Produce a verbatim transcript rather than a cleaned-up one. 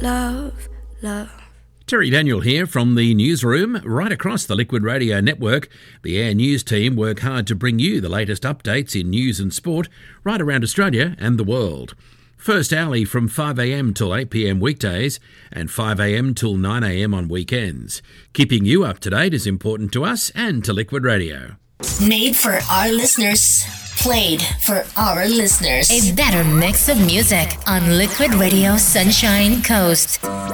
love, love. Terry Daniel here from the newsroom. Right across the Liquid Radio network, the Air News team work hard to bring you the latest updates in news and sport right around Australia and the world. First hourly from five a m till eight p m weekdays and five a m till nine a m on weekends. Keeping you up to date is important to us and to Liquid Radio. Made for our listeners. Played for our listeners. A better mix of music on Liquid Radio Sunshine Coast.